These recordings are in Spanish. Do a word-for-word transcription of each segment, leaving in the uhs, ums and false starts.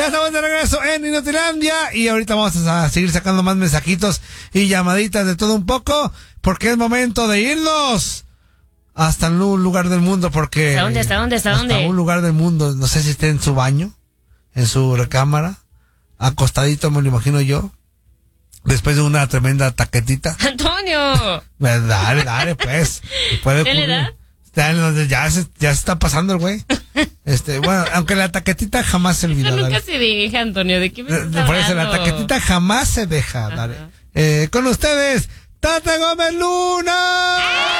estamos de regreso en Inutilandia y ahorita vamos a seguir sacando más mensajitos y llamaditas de todo un poco, porque es momento de irnos hasta un lugar del mundo, porque... ¿Hasta dónde, hasta dónde, hasta, hasta dónde? un lugar del mundo, no sé si esté en su baño, en su recámara, acostadito me lo imagino yo, después de una tremenda taquetita. ¡Antonio! Dale, dale, pues. Puede ¿Qué le da? Ya se, ya se está pasando el güey. Este, bueno, aunque la taquetita jamás se olvida. Nunca dale. se deja, Antonio. ¿De qué me estás Por eso, la hablando? taquetita jamás se deja, dale. Eh, con ustedes, Tata Gómez Luna.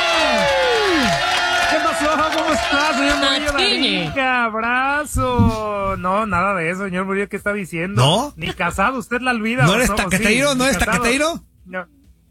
¿Qué pasó? ¿Cómo estás, señor Murillo Martínez. Garinca? Abrazo. No, nada de eso, señor Murillo. ¿Qué está diciendo? ¿No? Ni casado, usted la olvida. ¿No ¿o eres no? taqueteiro? Sí, ¿No ni eres casado. taqueteiro? No.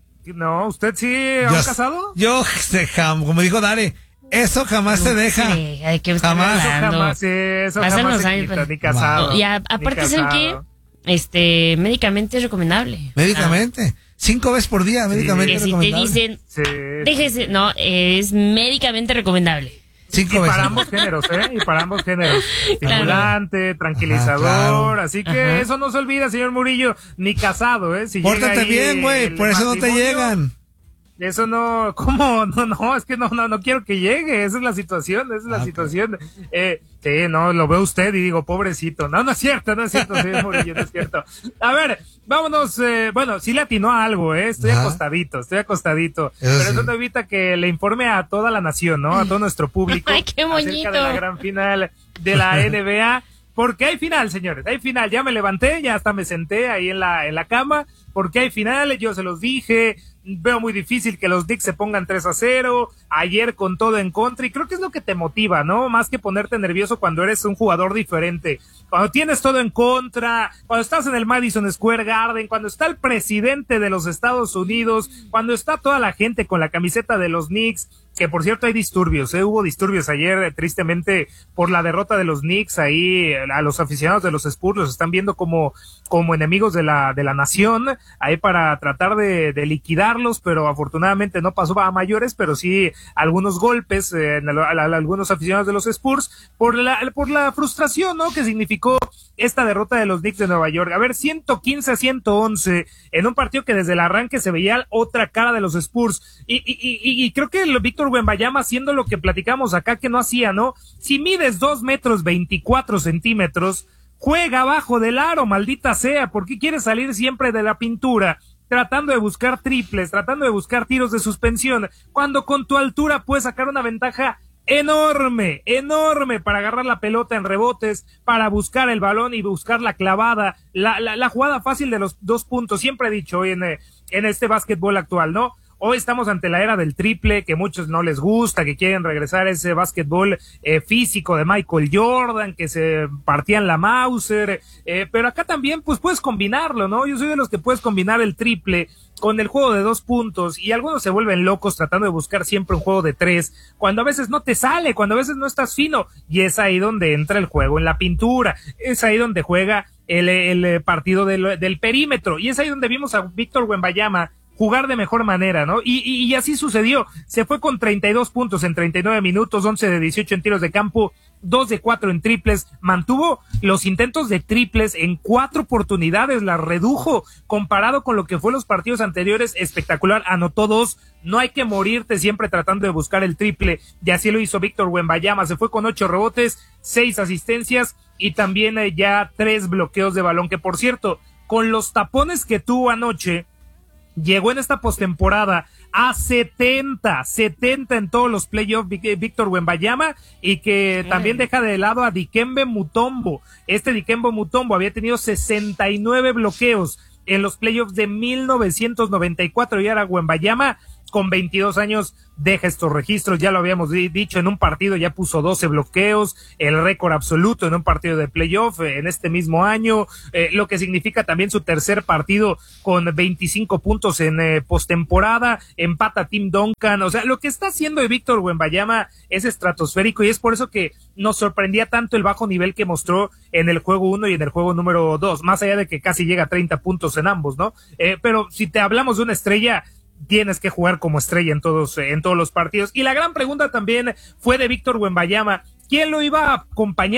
No, ¿usted sí aún Yo- casado? Yo, se jam, como dijo Dare, eso jamás se deja. Sí, ¿de qué me están Jamás. Eso hablando? jamás, sí, eso Pasan jamás los se años, quita, pero- ni casado. Y a- ni aparte, ¿saben qué? casado. Este, médicamente es recomendable. Médicamente. Cinco veces por día, médicamente. Que si te recomendable. dicen, Sí. déjese, no, es médicamente recomendable. Cinco Y veces. para ambos géneros, ¿eh? Y para ambos géneros. Estimulante, tranquilizador. Ajá, claro. Así que Ajá. eso no se olvida, señor Murillo. Ni casado, ¿eh? Si llega Pórtate ahí bien, güey, el por eso no te matrimonio, llegan. Eso no, ¿cómo? No, no, es que no, no, no quiero que llegue. Esa es la situación, esa es la Ah, situación. Eh, sí, no, lo ve usted y digo, pobrecito. No, no es cierto, no es cierto, señor Murillo, no es cierto. A ver, vámonos, eh, bueno, sí le atinó a algo, eh. Estoy Ajá. acostadito, estoy acostadito. Eso pero sí. eso no evita que le informe a toda la nación, ¿no? A todo nuestro público. Ay, qué acerca moñito. de la gran final de la N B A. Porque hay final, señores, hay final. Ya me levanté, ya hasta me senté ahí en la, en la cama. Porque hay final, yo se los dije. Veo muy difícil que los Knicks se pongan tres a cero, ayer con todo en contra, y creo que es lo que te motiva, ¿no? Más que ponerte nervioso cuando eres un jugador diferente. Cuando tienes todo en contra, cuando estás en el Madison Square Garden, cuando está el presidente de los Estados Unidos, cuando está toda la gente con la camiseta de los Knicks, que por cierto hay disturbios, ¿eh? Hubo disturbios ayer, eh, tristemente, por la derrota de los Knicks, ahí a los aficionados de los Spurs los están viendo como, como enemigos de la, de la nación, ahí para tratar de, de liquidarlos, pero afortunadamente no pasó a mayores, pero sí algunos golpes eh, en el- a, a- a algunos aficionados de los Spurs por la, por la frustración, ¿no? Que significó esta derrota de los Knicks de Nueva York. A ver, ciento quince a ciento once en un partido que desde el arranque se veía otra cara de los Spurs. Y, y, y, y creo que el Víctor Wembanyama haciendo lo que platicamos acá que no hacía, ¿no? Si mides dos metros veinticuatro centímetros, juega abajo del aro, maldita sea. ¿Por qué quieres salir siempre de la pintura? Tratando de buscar triples, tratando de buscar tiros de suspensión, cuando con tu altura puedes sacar una ventaja enorme, enorme para agarrar la pelota en rebotes, para buscar el balón y buscar la clavada, la, la, la jugada fácil de los dos puntos. Siempre he dicho hoy en, eh, en este básquetbol actual, ¿no? Hoy estamos ante la era del triple, que muchos no les gusta, que quieren regresar a ese básquetbol eh, físico de Michael Jordan, que se partían la Mauser, eh, pero acá también pues puedes combinarlo, ¿no? Yo soy de los que puedes combinar el triple con el juego de dos puntos, y algunos se vuelven locos tratando de buscar siempre un juego de tres, cuando a veces no te sale, cuando a veces no estás fino, y es ahí donde entra el juego en la pintura, es ahí donde juega el, el partido del, del perímetro, y es ahí donde vimos a Víctor Wembanyama jugar de mejor manera, ¿no? Y, y, y así sucedió. Se fue con treinta y dos puntos en treinta y nueve minutos, once de dieciocho en tiros de campo, dos de cuatro en triples. Mantuvo los intentos de triples en cuatro oportunidades, las redujo comparado con lo que fue los partidos anteriores. Espectacular, anotó dos. No hay que morirte siempre tratando de buscar el triple, y así lo hizo Víctor Wembanyama. Se fue con ocho rebotes, seis asistencias y también eh, ya tres bloqueos de balón, que por cierto, con los tapones que tuvo anoche, llegó en esta postemporada a setenta, setenta en todos los playoffs Víctor Wembanyama, y que sí. También deja de lado a Dikembe Mutombo. Este Dikembe Mutombo había tenido sesenta y nueve bloqueos en los playoffs de mil novecientos noventa y cuatro, y ahora Wembanyama con veintidós años deja estos registros. Ya lo habíamos di- dicho, en un partido ya puso doce bloqueos, el récord absoluto en un partido de playoff eh, en este mismo año, eh, lo que significa también su tercer partido con veinticinco puntos en eh, postemporada, empata a Tim Duncan. O sea, lo que está haciendo de Víctor Wembanyama es estratosférico, y es por eso que nos sorprendía tanto el bajo nivel que mostró en el juego uno y en el juego número dos, más allá de que casi llega a treinta puntos en ambos, ¿no? Eh, pero si te hablamos de una estrella, tienes que jugar como estrella en todos, en todos los partidos. Y la gran pregunta también fue de Víctor Wembanyama, ¿quién lo iba a acompañar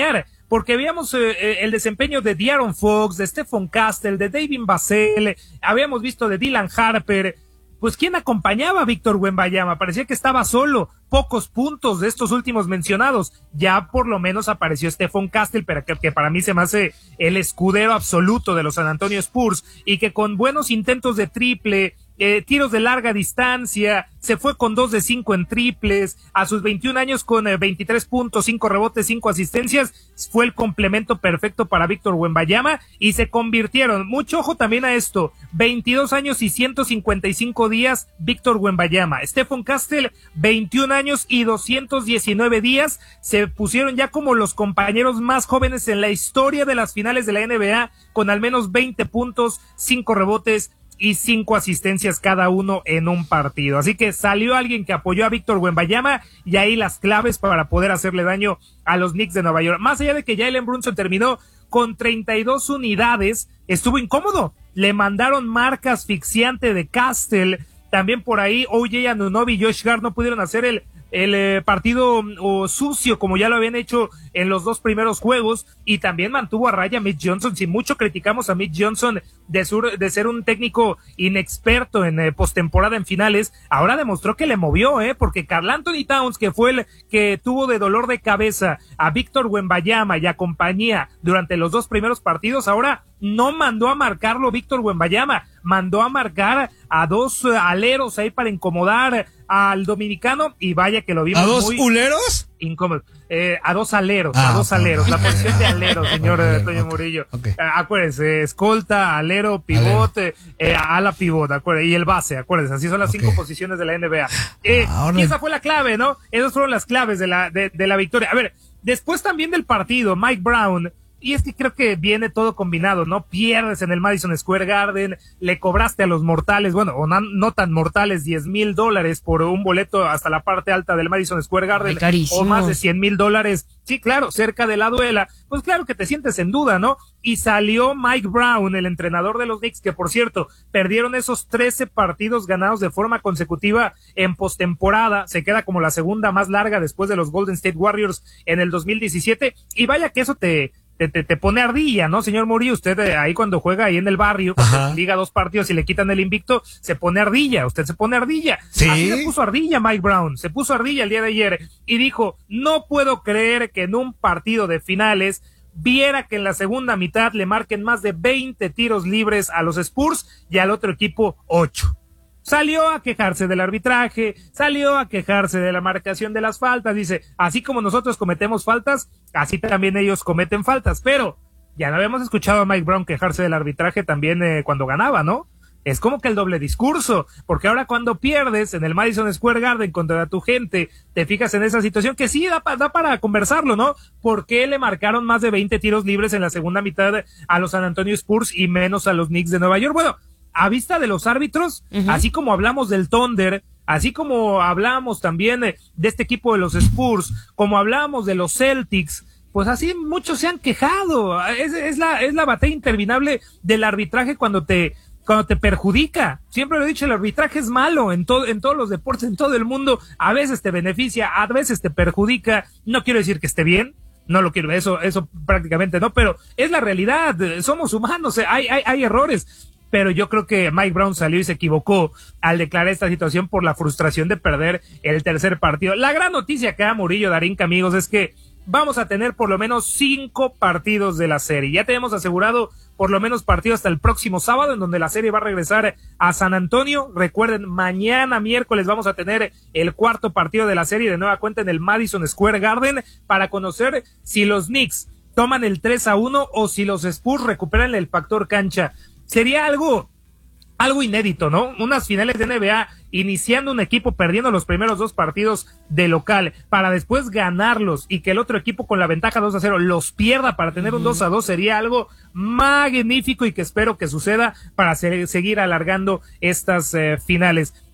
porque veíamos eh, el desempeño de De'Aaron Fox, de Stephon Castle, de David Vassell, habíamos visto de Dylan Harper. Pues ¿quién acompañaba a Víctor Wembanyama? Parecía que estaba solo, pocos puntos de estos últimos mencionados. Ya por lo menos apareció Stephon Castle, pero que, que para mí se me hace el escudero absoluto de los San Antonio Spurs, y que con buenos intentos de triple, eh, tiros de larga distancia, se fue con dos de cinco en triples, a sus veintiún años con eh, veintitrés puntos, cinco rebotes, cinco asistencias, fue el complemento perfecto para Víctor Wembanyama, y se convirtieron, mucho ojo también a esto, veintidós años y ciento cincuenta y cinco días Víctor Wembanyama, Stephon Castle, veintiún años y doscientos diecinueve días, se pusieron ya como los compañeros más jóvenes en la historia de las finales de la N B A, con al menos veinte puntos, cinco rebotes, y cinco asistencias cada uno en un partido. Así que salió alguien que apoyó a Víctor Wembanyama, y ahí las claves para poder hacerle daño a los Knicks de Nueva York. Más allá de que Jalen Brunson terminó con treinta y dos unidades, estuvo incómodo. Le mandaron marca asfixiante de Castle. También por ahí O J Anunoby y Josh Hart no pudieron hacer el el eh, partido o sucio como ya lo habían hecho en los dos primeros juegos, y también mantuvo a raya a Mitch Johnson. Si mucho criticamos a Mitch Johnson de, sur, de ser un técnico inexperto en eh, postemporada en finales, ahora demostró que le movió, eh, porque Karl Anthony Towns, que fue el que tuvo de dolor de cabeza a Víctor Wembanyama y a compañía durante los dos primeros partidos, ahora no mandó a marcarlo Víctor Wembanyama, mandó a marcar a dos uh, aleros ahí para incomodar al dominicano, y vaya que lo vimos. ¿A dos muy uleros? Incómodo. Eh, a dos aleros, ah, a dos okay. aleros, la posición de alero, señor okay, Toño okay, Murillo. Okay. Uh, acuérdense, escolta, alero, pivote, eh, ala pivot, acuérdense, y el base, acuérdense, así son las okay. cinco posiciones de la N B A. Eh, ah, y esa fue la clave, ¿no? Esas fueron las claves de la, de, de la victoria. A ver, después también del partido, Mike Brown, y es que creo que viene todo combinado, ¿no? Pierdes en el Madison Square Garden, le cobraste a los mortales, bueno, o no, no tan mortales, diez mil dólares por un boleto hasta la parte alta del Madison Square Garden, Ay, o más de cien mil dólares, sí, claro, cerca de la duela, pues claro que te sientes en duda, ¿no? Y salió Mike Brown, el entrenador de los Knicks, que por cierto, perdieron esos trece partidos ganados de forma consecutiva en postemporada, se queda como la segunda más larga después de los Golden State Warriors en el dos mil diecisiete, y vaya que eso te... Te, te, te pone ardilla, ¿no, señor Murillo? Usted eh, ahí cuando juega ahí en el barrio, cuando liga dos partidos y le quitan el invicto, se pone ardilla, usted se pone ardilla. ¿Sí? Así se puso ardilla Mike Brown, se puso ardilla el día de ayer y dijo, no puedo creer que en un partido de finales viera que en la segunda mitad le marquen más de veinte tiros libres a los Spurs y al otro equipo ocho. Salió a quejarse del arbitraje, salió a quejarse de la marcación de las faltas, dice, así como nosotros cometemos faltas, así también ellos cometen faltas, pero ya no habíamos escuchado a Mike Brown quejarse del arbitraje también eh, cuando ganaba, ¿no? Es como que el doble discurso, porque ahora cuando pierdes en el Madison Square Garden contra tu gente, te fijas en esa situación que sí da, pa, da para conversarlo, ¿no? ¿Por qué le marcaron más de veinte tiros libres en la segunda mitad a los San Antonio Spurs y menos a los Knicks de Nueva York? Bueno, a vista de los árbitros, uh-huh. así como hablamos del Thunder, así como hablamos también de, de este equipo de los Spurs, como hablamos de los Celtics, pues así muchos se han quejado. Es, es la, es la batalla interminable del arbitraje cuando te, cuando te perjudica. Siempre lo he dicho, el arbitraje es malo en todo, en todos los deportes, en todo el mundo. A veces te beneficia, a veces te perjudica. No quiero decir que esté bien. No lo quiero, eso, eso prácticamente no, pero es la realidad. Somos humanos, hay, hay, hay errores. Pero yo creo que Mike Brown salió y se equivocó al declarar esta situación por la frustración de perder el tercer partido. La gran noticia acá, Murillo, Darinka, amigos, es que vamos a tener por lo menos cinco partidos de la serie. Ya tenemos asegurado por lo menos partido hasta el próximo sábado, en donde la serie va a regresar a San Antonio. Recuerden, mañana miércoles vamos a tener el cuarto partido de la serie de nueva cuenta en el Madison Square Garden para conocer si los Knicks toman el tres a uno o si los Spurs recuperan el factor cancha. Sería algo, algo inédito, ¿no? Unas finales de N B A iniciando un equipo perdiendo los primeros dos partidos de local para después ganarlos y que el otro equipo con la ventaja dos a cero los pierda para tener un dos a dos sería algo magnífico y que espero que suceda para se- seguir alargando estas eh, finales.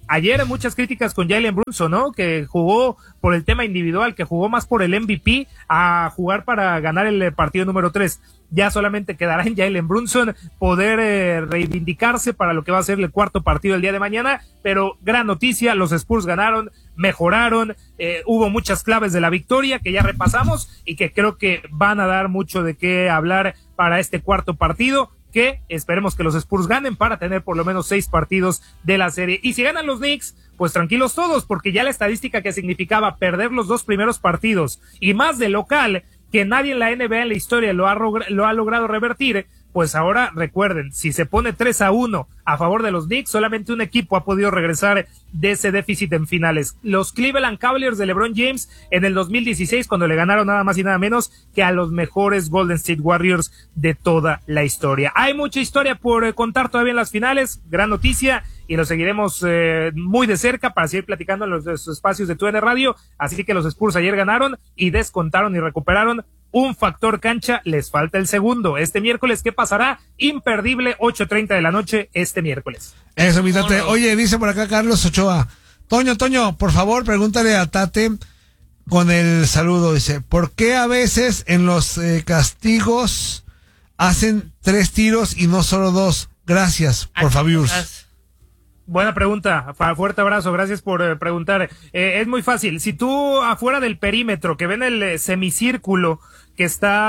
Ayer muchas críticas con Jalen Brunson, ¿no? Que jugó por el tema individual, que jugó más por el M V P a jugar para ganar el partido número tres. Ya solamente quedará en Jalen Brunson poder eh, reivindicarse para lo que va a ser el cuarto partido el día de mañana, pero gran noticia, los Spurs ganaron, mejoraron, eh, hubo muchas claves de la victoria que ya repasamos y que creo que van a dar mucho de qué hablar para este cuarto partido, que esperemos que los Spurs ganen para tener por lo menos seis partidos de la serie. Y si ganan los Knicks, pues tranquilos todos, porque ya la estadística que significaba perder los dos primeros partidos y más de local, que nadie en la N B A en la historia lo ha, lo ha logrado revertir, pues ahora recuerden, si se pone tres a uno a favor de los Knicks, solamente un equipo ha podido regresar de ese déficit en finales. Los Cleveland Cavaliers de LeBron James en el dos mil dieciséis, cuando le ganaron nada más y nada menos que a los mejores Golden State Warriors de toda la historia. Hay mucha historia por eh, contar todavía en las finales, gran noticia, y lo seguiremos eh, muy de cerca para seguir platicando en los, los espacios de Tu N Radio. Así que los Spurs ayer ganaron y descontaron y recuperaron un factor cancha, les falta el segundo. Este miércoles, ¿qué pasará? Imperdible, ocho treinta de la noche este miércoles. Eso, mi Tate. Oye, dice por acá Carlos Ochoa. Toño, Toño, por favor, pregúntale a Tate con el saludo. Dice, ¿por qué a veces en los eh, castigos hacen tres tiros y no solo dos? Gracias, por Fabius. Buena pregunta, fuerte abrazo, gracias por eh, preguntar. Eh, es muy fácil, si tú afuera del perímetro, que ven el eh, semicírculo que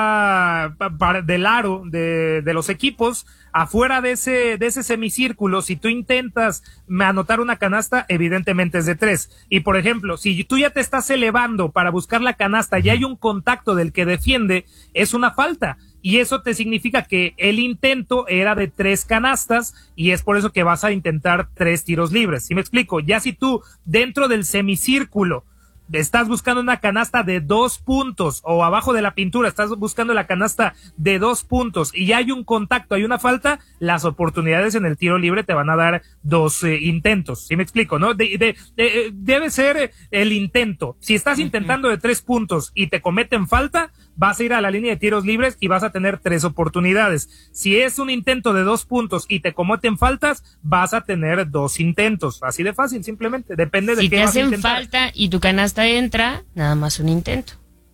está para, del aro de, de los equipos, afuera de ese, de ese semicírculo, si tú intentas anotar una canasta, evidentemente es de tres. Y por ejemplo, si tú ya te estás elevando para buscar la canasta y hay un contacto del que defiende, es una falta. Y eso te significa que el intento era de tres canastas y es por eso que vas a intentar tres tiros libres. ¿Sí me explico? Ya si tú dentro del semicírculo estás buscando una canasta de dos puntos o abajo de la pintura estás buscando la canasta de dos puntos y ya hay un contacto, hay una falta, las oportunidades en el tiro libre te van a dar dos eh, intentos. ¿Sí me explico? ¿No? De, de, de, debe ser el intento. Si estás intentando de tres puntos y te cometen falta, vas a ir a la línea de tiros libres y vas a tener tres oportunidades. Si es un intento de dos puntos y te cometen faltas, vas a tener dos intentos. Así de fácil, simplemente. Depende de si qué te vas a hacen intentar. falta y tu canasta entra, nada más un intento.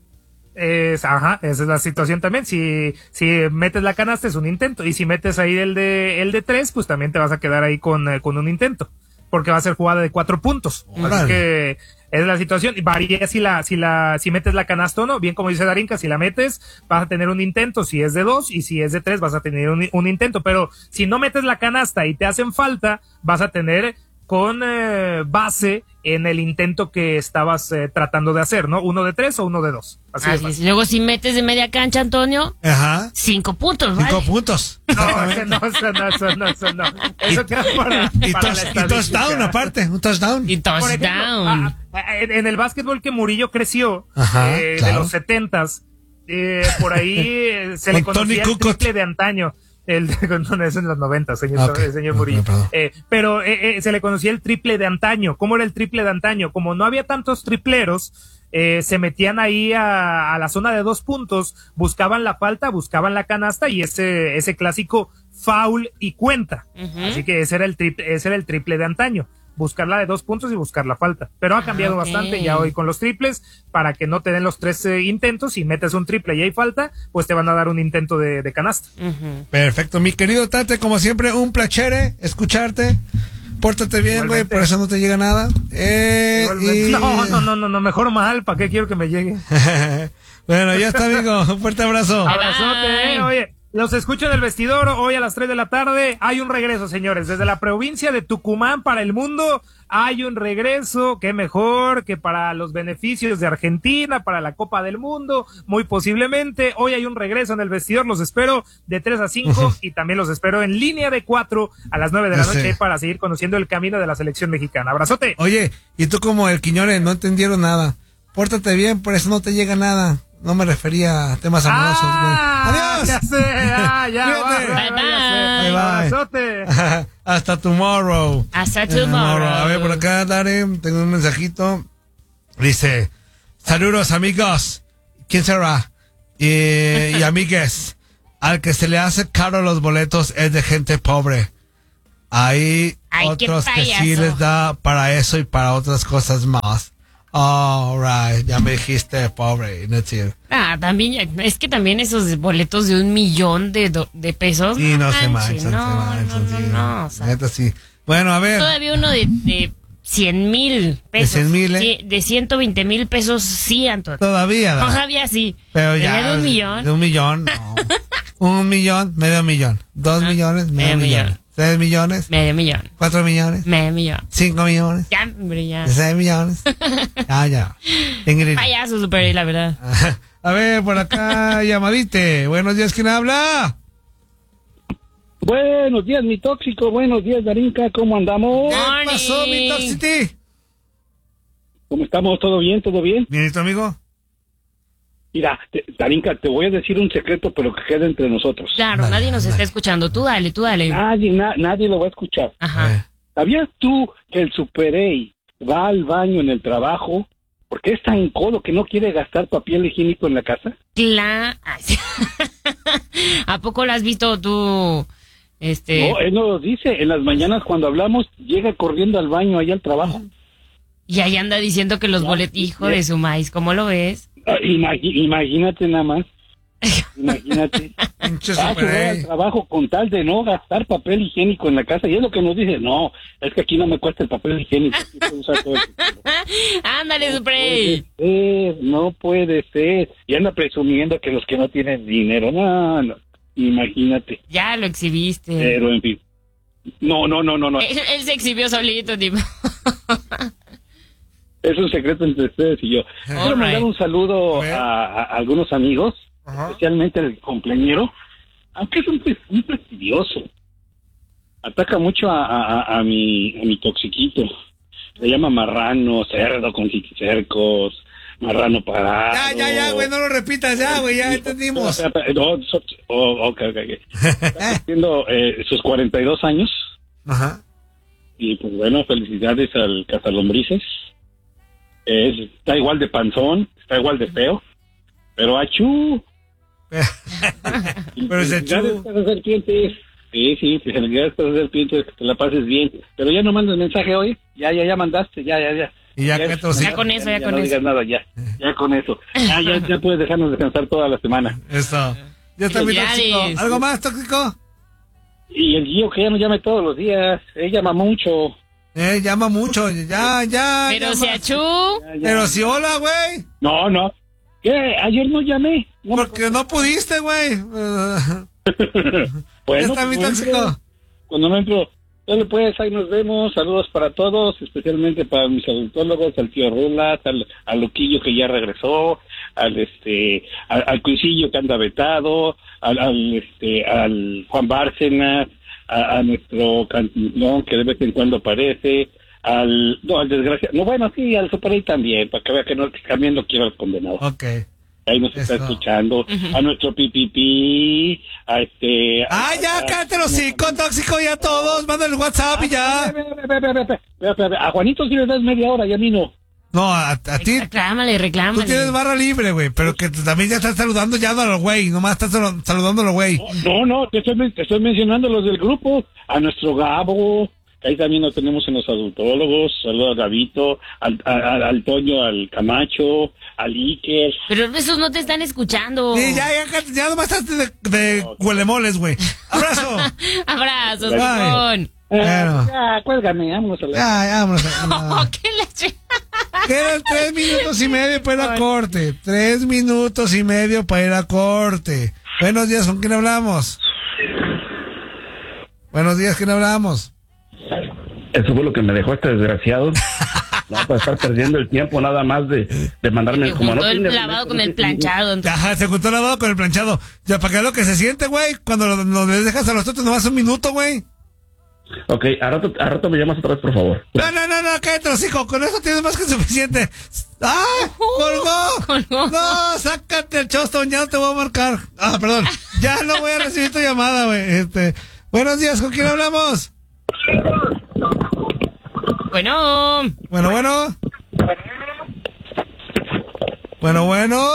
Es, ajá, esa es la situación también. Si, si metes la canasta es un intento. Y si metes ahí el de, el de tres, pues también te vas a quedar ahí con, eh, con un intento. Porque va a ser jugada de cuatro puntos. Órale. Así que es la situación. Y varía si la, si la, si metes la canasta o no. Bien como dice Darinka, si la metes, vas a tener un intento. Si es de dos y si es de tres, vas a tener un, un intento. Pero si no metes la canasta y te hacen falta, vas a tener con eh, base en el intento que estabas eh, tratando de hacer, ¿no? Uno de tres o uno de dos. Así Así es. Luego si metes de media cancha, Antonio, Ajá. cinco puntos, ¿vale? Cinco puntos. No, eso no, eso no, eso no, eso no. Eso queda para, Y, para tos, la y estadística. touchdown aparte, un touchdown. Y Por ejemplo, touchdown. a- a- en en el básquetbol que Murillo creció, Ajá, eh, claro. de los setentas, eh, por ahí eh, se le Con Tony conocía el Kukoc. triple de antaño. El, no, eso en los noventa, señor, Ah, ok. señor Ok, Murillo. perdón. Eh, pero eh, eh, se le conocía el triple de antaño. ¿Cómo era el triple de antaño? Como no había tantos tripleros, eh, se metían ahí a, a la zona de dos puntos, buscaban la falta, buscaban la canasta y ese, ese clásico foul y cuenta. Ujú. Así que ese era el triple, ese era el triple de antaño. Buscar la de dos puntos y buscar la falta. Pero ha cambiado Ah, ok. bastante ya hoy con los triples, para que no te den los tres eh, intentos. Si metes un triple y hay falta, pues te van a dar un intento de, de canasta. Ujú. Perfecto, mi querido Tate, como siempre, un placer escucharte. Pórtate bien, güey, Igualmente. por eso no te llega nada. Eh, Igualmente. y- No, no, no, no, no, mejor mal, ¿para qué quiero que me llegue? Bueno, ya está, amigo. Un fuerte abrazo. Abrazote, eh, oye, los escucho en el vestidor hoy a las tres de la tarde. Hay un regreso, señores, desde la provincia de Tucumán para el mundo. Hay un regreso, qué mejor que para los beneficios de Argentina, para la Copa del Mundo, muy posiblemente. Hoy hay un regreso en el vestidor, los espero de tres a cinco y también los espero en línea de cuatro a las nueve de la Ya sé. noche para seguir conociendo el camino de la selección mexicana. Abrazote. Oye, y tú como el Quiñones no entendieron nada. Pórtate bien, por eso no te llega nada. No me refería a temas amorosos, güey. Ah, ¡Adiós! ya sé, ah, ya, Cuídate. va, Bye, va, ya sé. bye. Bye, bye. Abrazote. Hasta tomorrow. Hasta tomorrow. A ver, por acá, Dare, tengo un mensajito. Dice, saludos, amigos. ¿Quién será? Y, y amigues. Al que se le hace caro los boletos es de gente pobre. Ahí Ay, qué otros que sí payaso. les da para eso y para otras cosas más. All right, ya me dijiste, pobre, no es cierto. Ah, también, es que también esos boletos de un millón de, do- de pesos. Sí, no se manches, manchan, no, se manchan, no, sí. no, no, o sea, Neta, sí. Bueno, a ver. todavía uno de, de cien mil pesos. cien mil, ¿eh? Sí, de ciento veinte mil pesos, sí, Antonio. Todavía, ¿no? Todavía sí. Pero ya. de un millón. De un millón, no. Un millón, medio millón. Dos Ah, millones, medio, medio millón. millón. Tres millones, Medio millón. cuatro millones, Medio millón. cinco millones, Ya, hombre, ya. seis millones. Ya, ya. Ingrid. Payaso super, la verdad. A ver, por acá, llamadite. Buenos días, ¿quién habla? Buenos días, mi tóxico. Buenos días, Darinka. ¿Cómo andamos? ¿Qué Morning. pasó, mi Toxity? ¿Cómo estamos? ¿Todo bien? ¿Todo bien? ¿Bien y tu amigo? Mira, te- Darinka, te voy a decir un secreto, pero que quede entre nosotros. Claro, Dale, nadie nos dale. está escuchando. Tú dale, tú dale. Nadie, na- nadie lo va a escuchar. A Ajá. ver. ¿Sabías tú que el Super A va al baño en el trabajo porque es tan codo que no quiere gastar papel higiénico en la casa? Cla- Ay, sí. ¿A poco lo has visto tú? Este. No, él no lo dice. En las mañanas cuando hablamos, llega corriendo al baño allá al trabajo. Y ahí anda diciendo que los Ya, boletos. Hijo ya. de su maíz, ¿cómo lo ves? Ah, imagi- imagínate nada más. Imagínate. Pinche Va a Super subir al A. trabajo con tal de no gastar papel higiénico en la casa. Y es lo que nos dice. No, es que aquí no me cuesta el papel higiénico. Aquí puedo usar todo el tiempo. Ándale, No Suprey. puede ser, no puede ser. Y anda presumiendo que los que no tienen dinero. No, no. Imagínate. Ya lo exhibiste. Pero en fin. No, no, no, no, no. Él, él se exhibió solito, tipo. Es un secreto entre ustedes y yo. Quiero mandar un saludo A ver. a, a algunos amigos, Ajá. especialmente el cumpleañero, aunque es un, pe- un fastidioso. Ataca mucho a, a, a- a mi, a mi toxiquito. Se llama marrano, cerdo con cercos, marrano parado. Ya, ya, ya, güey, no lo repitas, ya, güey, ya entendimos. Espera, espera, no, so- oh, ok, ok, ok. Está cumpliendo eh, sus cuarenta y dos años. Ajá. Y pues bueno, felicidades al Cazalombrices. Es, está igual de panzón, está igual de feo, pero achú. Pero ese Felicidades, achú. Casa Serpientes. Sí, sí, felicidades, Casa Serpientes, que te la pases bien. Pero ya no mandes mensaje hoy, ya, ya, ya mandaste, ya, ya, ya. Y ya, que Ya con eso, ya con no eso. digas nada, ya, ya con eso. Ya, ya, ya puedes dejarnos descansar toda la semana. Eso. Ya está mi Felicidades. tóxico. ¿Algo más, tóxico? Y el Gio que ya nos llame todos los días, él llama mucho. Eh, llama mucho, ya, ya. Pero llama. si achú. Ya, ya. Pero si hola, güey. No, no. ¿Qué? Ayer no llamé. No, Porque no pudiste, güey. Uh, bueno, ya está mi pues, tóxico. Cuando no entro, dale pues, ahí nos vemos. Saludos para todos, especialmente para mis aduntólogos, al tío Rulas, al, al Loquillo que ya regresó, al este, al, al Cuisillo que anda vetado, al, al este, al Juan Bárcenas, a, a nuestro Cantinflón que de vez en cuando aparece, al, no, al desgraciado, no, bueno, sí, al Super A también, para que vea que no, que también no quiero al condenado. Ok. Ahí nos está Eso. escuchando, a nuestro pipipi, a este... Ah, ya, a- cállate los cinco, tóxico, ya todos. Manda el WhatsApp y ya. Ve, ve, ve, ve, ve, ve, ve, ve, ve. A Juanito sí le das media hora y a mí no. No, a, a ti. Reclámale, Tú reclámale. tienes barra libre, güey. Pero que tú también ya estás saludando ya a los güey. Nomás estás salu- saludando a los güey. No, no, te estoy, men- te estoy mencionando los del grupo. A nuestro Gabo, que ahí también lo tenemos en los adultólogos. Saludos a Gabito, al, al, al Toño, al Camacho, al Iker. Pero esos no te están escuchando. Sí, ya, ya, ya, ya nomás estás de, de huelemoles, güey. Abrazo. Abrazos, Bye. Simón. Eh, Bueno. Ya, cuélgame, vámonos a la... Ya, ya, vámonos. Oh, No. qué leche. Quedan tres minutos y medio para ir a corte. Tres minutos y medio para ir a corte. Buenos días, ¿con quién hablamos? Buenos días, ¿quién hablamos? Eso fue lo que me dejó este desgraciado. No, para estar perdiendo el tiempo nada más de, de mandarme Me como no juntó el tiene lavado argumento, con no el tiene- planchado. Ajá, se juntó el lavado con el planchado. Ya, para que veas lo que se siente, güey. Cuando lo, lo dejas a los otros nomás un minuto, güey. Ok, a rato, a rato me llamas otra vez, por favor. No, no, no, no, cállate los hijos. Con eso tienes más que suficiente. ¡Ah! ¡Colgó! Colgó. No, sácate el chostón, ya no te voy a marcar. Ah, perdón. Ya no voy a recibir tu llamada, güey. Este, buenos días, ¿con quién hablamos? Bueno. Bueno, bueno. Bueno, bueno.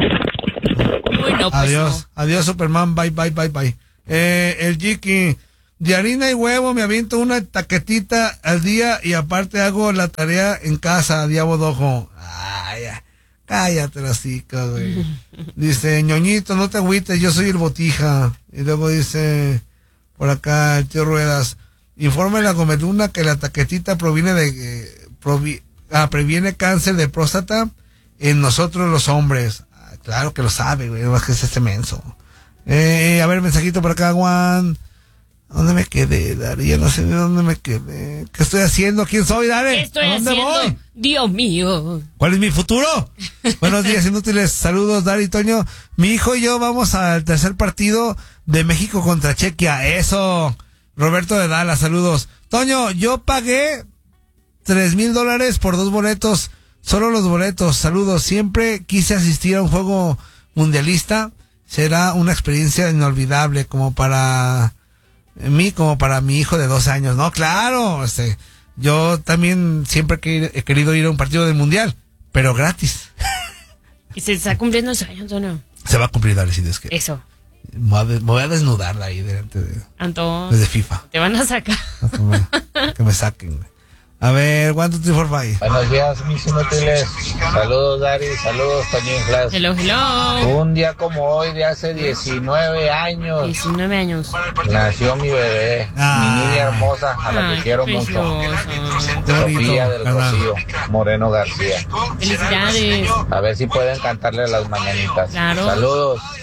Bueno, pues Adiós, adiós, Superman. Bye, bye, bye, bye. Eh, el Jiki. de harina y huevo me aviento una taquetita al día y aparte hago la tarea en casa, diablo dojo. Ay, ya. Cállate la cica, güey. Dice, ñoñito, no te agüites, yo soy el botija. Y luego dice, por acá, el tío Ruedas, informa a la Gomeduna que la taquetita proviene de, eh, provi, ah, previene cáncer de próstata en nosotros los hombres. Ah, claro que lo sabe, güey, más que es este menso. Eh, a ver, mensajito por acá, Juan. ¿Dónde me quedé, Dari? Ya no sé de dónde me quedé. ¿Qué estoy haciendo? ¿Quién soy, Dari? ¿Qué estoy ¿A dónde haciendo? voy? Dios mío. ¿Cuál es mi futuro? Buenos días, inútiles. Saludos, Dari, Toño. Mi hijo y yo vamos al tercer partido de México contra Chequia. Eso. Roberto de Dallas, saludos. Toño, yo pagué tres mil dólares por dos boletos. Solo los boletos. Saludos. Siempre quise asistir a un juego mundialista. Será una experiencia inolvidable como para mí, como para mi hijo de dos años. No, claro. Este, yo también siempre he querido ir a un partido del mundial, pero gratis. Y se está cumpliendo los años, ¿o no? Se va a cumplir, dale, si es que. Eso. Me voy a, de, me voy a desnudar ahí delante de. Anton. Desde FIFA. Te van a sacar. No, que, me, que me saquen. A ver, one, two, three, four, five. Buenos días, mis inútiles. Saludos, Dari. Saludos, Toño Inclás. Hello, hello. Un día como hoy, de hace diecinueve años, diecinueve años. nació mi bebé, Ah. mi niña hermosa, a la Ay, que quiero precioso. mucho. Qué bonito, Sofía del carnal. Rocío Moreno García. Felicidades. A ver si pueden cantarle las mañanitas. Claro. Saludos.